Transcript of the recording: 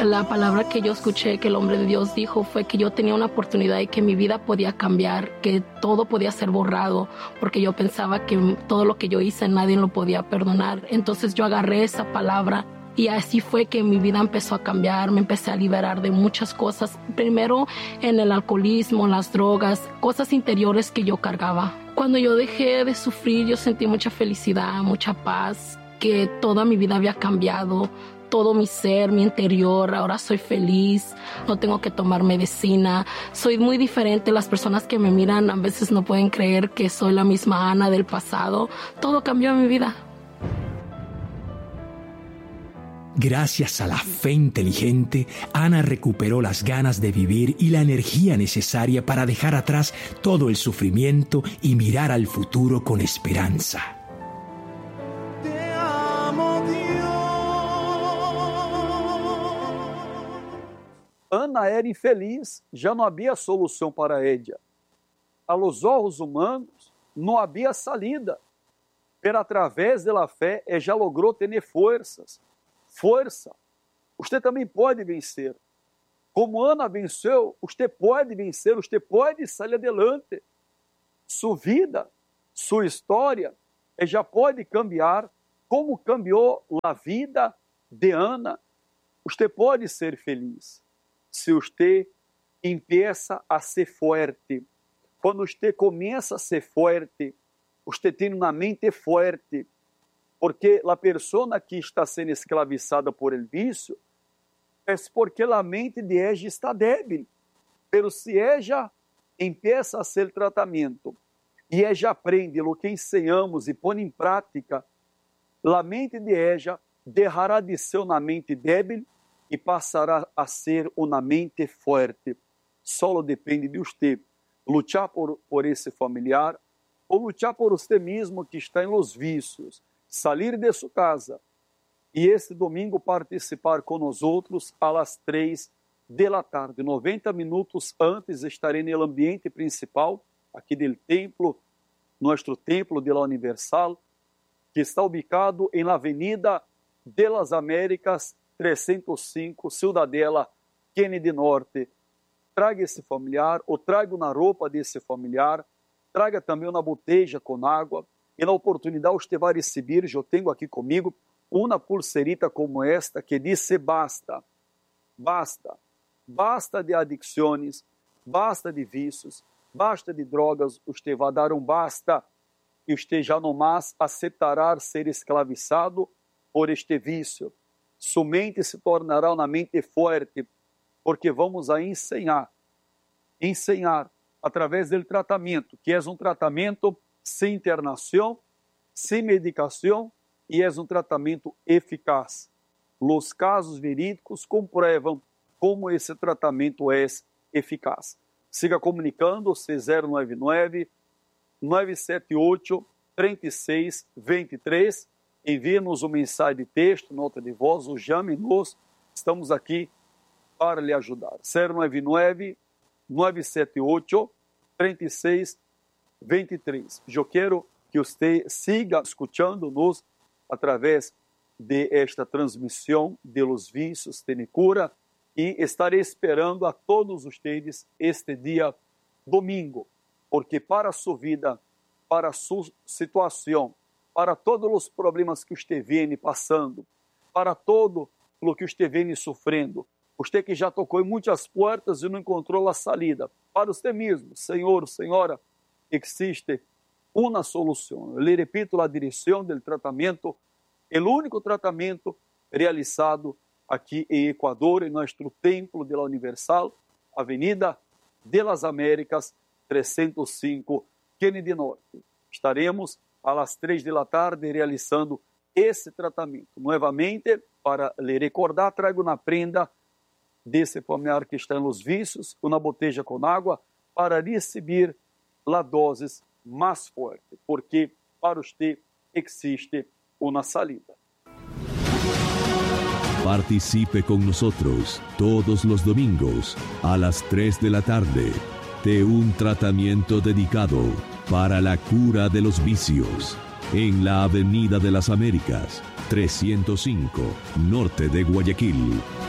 La palabra que yo escuché que el hombre de Dios dijo fue que yo tenía una oportunidad y que mi vida podía cambiar, que todo podía ser borrado, porque yo pensaba que todo lo que yo hice nadie lo podía perdonar. Entonces yo agarré esa palabra y así fue que mi vida empezó a cambiar, me empecé a liberar de muchas cosas. Primero en el alcoholismo, las drogas, cosas interiores que yo cargaba. Cuando yo dejé de sufrir, yo sentí mucha felicidad, mucha paz, que toda mi vida había cambiado. Todo mi ser, mi interior, ahora soy feliz, no tengo que tomar medicina, soy muy diferente. Las personas que me miran a veces no pueden creer que soy la misma Ana del pasado. Todo cambió en mi vida. Gracias a la fe inteligente, Ana recuperó las ganas de vivir y la energía necesaria para dejar atrás todo el sufrimiento y mirar al futuro con esperanza. Ana era infeliz, já não havia solução para ela. A los olhos humanos, não havia salida. Pero através da fé, ela já logrou ter forças. Força. Você também pode vencer. Como Ana venceu, você pode vencer, você pode sair adelante. Sua vida, sua história, já pode cambiar, como cambiou a vida de Ana. Você pode ser feliz. Se você empieza a ser forte, quando você começa a ser forte, você tem uma mente forte, porque a pessoa que está sendo escravizada por el vício é porque a mente de ella está débil. Pero se ella empieza a hacer tratamento e ella aprende o que ensinamos e põe em prática, a mente de ella deixará de ser uma mente débil e passará a ser uma mente forte. Só depende de você lutar por esse familiar ou lutar por você mesmo que está em los vícios, sair de sua casa e esse domingo participar com nós outros às 3 da tarde. 90 minutos antes estarei no ambiente principal aqui do templo, nosso templo de la Universal, que está ubicado em la Avenida de las Américas 305, Ciudadela, Kennedy Norte. Traga esse familiar, ou traga na roupa desse familiar, traga também uma botella com água, e na oportunidade você vai receber, eu tenho aqui comigo, uma pulserita como esta, que diz basta, basta, basta de adicções, basta de vícios, basta de drogas, você vai dar basta, e você já não mais aceitará ser escravizado por este vício. Sua mente se tornará uma mente forte, porque vamos a ensinar através do tratamento, que é tratamento sem internação, sem medicação, e é tratamento eficaz. Os casos verídicos comprovam como esse tratamento é eficaz. Siga comunicando, C099 978 36 23. Envie-nos uma mensagem de texto, nota de voz, ou chame-nos. Estamos aqui para lhe ajudar. 099 978 36 23. Eu quero que você siga escutando-nos através de esta transmissão de los vícios, tem cura, e estarei esperando a todos vocês este dia domingo, porque para a sua vida, para a sua situação, para todos os problemas que você vem passando, para todo o que você vem sofrendo, você que já tocou em muitas portas e não encontrou a saída, para você mesmo, Senhor, Senhora, existe uma solução. Eu lhe repito a direção do tratamento, o único tratamento realizado aqui em Equador, em nosso templo de la Universal, Avenida de las Américas 305, Kennedy Norte. Estaremos às 3 da tarde realizando esse tratamento. Novamente, para lhe recordar, trago na prenda desse familiar que está nos vícios, uma botella com água, para receber a dose mais forte, porque para você existe uma salida. Participe con nosotros todos los domingos a las 3 de la tarde de un tratamiento dedicado para la cura de los vicios en la Avenida de las Américas 305, norte de Guayaquil.